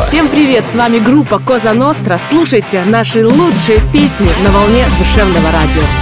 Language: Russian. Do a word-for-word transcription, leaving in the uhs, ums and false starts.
Всем привет, с вами группа Коза Ностра. Слушайте наши лучшие песни на волне душевного радио.